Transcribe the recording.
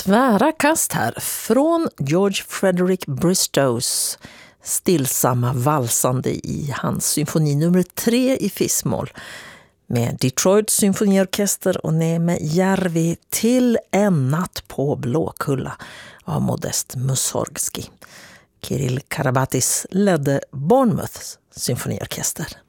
Tvära kast här från George Frederick Bristows stillsamma valsande i hans symfoni nummer 3 i fis-moll med Detroit symfoniorkester och Neeme Järvi till En natt på Blåkulla av Modest Mussorgsky. Kirill Karabatis ledde Bournemouths symfoniorkester.